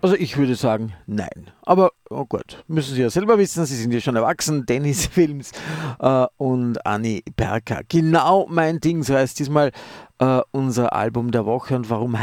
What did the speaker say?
Also ich würde sagen, nein. Aber oh Gott, müssen Sie ja selber wissen, Sie sind ja schon erwachsen. Dennis Films und Anni Berker. Genau mein Ding, so heißt diesmal unser Album der Woche. Und warum